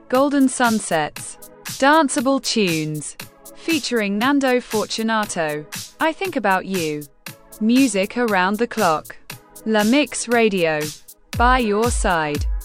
Golden Sunsets. Danceable tunes. Featuring Nando Fortunato. I Think About You. Music around the clock. La Mix Radio. By your side.